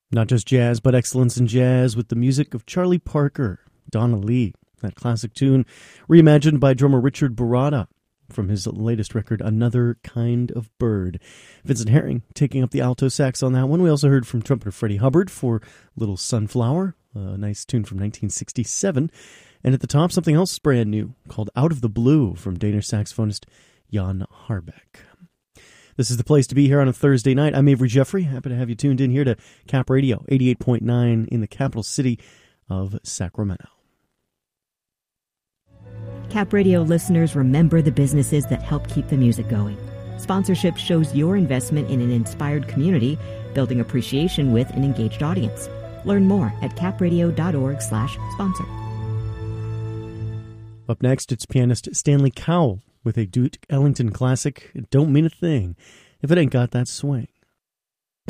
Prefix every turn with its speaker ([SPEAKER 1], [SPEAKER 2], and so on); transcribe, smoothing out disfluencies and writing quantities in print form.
[SPEAKER 1] Not just jazz, but excellence in jazz with the music of Charlie Parker, Donna Lee, that classic tune reimagined by drummer Richard Baratta from his latest record, Another Kind of Bird. Vincent Herring taking up the alto sax on that one. We also heard from trumpeter Freddie Hubbard for Little Sunflower, a nice tune from 1967. And at the top, something else brand new called Out of the Blue from Danish saxophonist Jan Harbeck. This is the place to be here on a Thursday night. I'm Avery Jeffrey. Happy to have you tuned in here to Cap Radio 88.9 in the capital city of Sacramento.
[SPEAKER 2] Cap Radio listeners remember the businesses that help keep the music going. Sponsorship shows your investment in an inspired community, building appreciation with an engaged audience. Learn more at capradio.org/sponsor.
[SPEAKER 1] Up next, it's pianist Stanley Cowell with a Duke Ellington classic, Don't Mean a Thing If It Ain't Got That Swing.